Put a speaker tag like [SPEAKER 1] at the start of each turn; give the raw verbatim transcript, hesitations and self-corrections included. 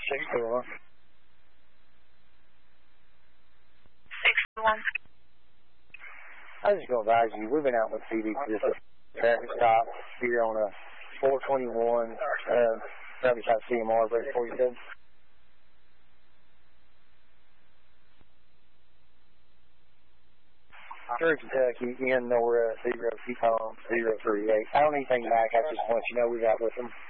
[SPEAKER 1] six two one.
[SPEAKER 2] six two one.
[SPEAKER 1] I was just going to advise you, we've been out with P D for this traffic stop here on a four twenty-one, uh, probably try to C M R, ready for you, Doug. Through Kentucky, in Nora, zero, keep on, zero three eight. I don't need anything back, I just want you to know we got with them.